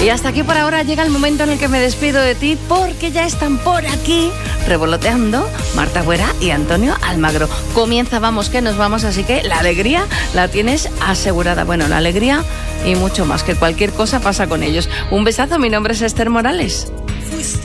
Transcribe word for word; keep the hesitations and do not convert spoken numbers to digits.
Y hasta aquí por ahora llega el momento en el que me despido de ti, porque ya están por aquí revoloteando Marta Buera y Antonio Almagro. Comienza Vamos que nos vamos, así que la alegría la tienes asegurada. Bueno, la alegría y mucho más, que cualquier cosa pasa con ellos. Un besazo, mi nombre es Esther Morales.